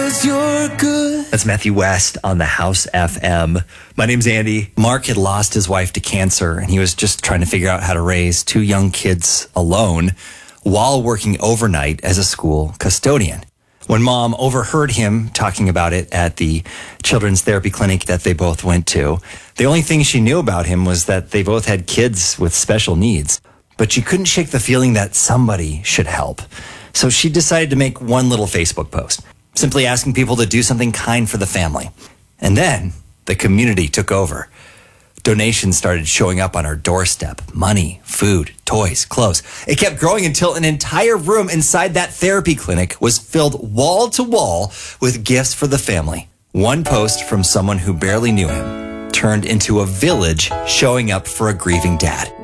'cause you're good. That's Matthew West on the House FM. My name's Andy. Mark had lost his wife to cancer, and he was just trying to figure out how to raise two young kids alone while working overnight as a school custodian. When Mom overheard him talking about it at the children's therapy clinic that they both went to, the only thing she knew about him was that they both had kids with special needs. But she couldn't shake the feeling that somebody should help. So she decided to make one little Facebook post, simply asking people to do something kind for the family. And then the community took over. Donations started showing up on her doorstep. Money, food, toys, clothes. It kept growing until an entire room inside that therapy clinic was filled wall to wall with gifts for the family. One post from someone who barely knew him turned into a village showing up for a grieving dad.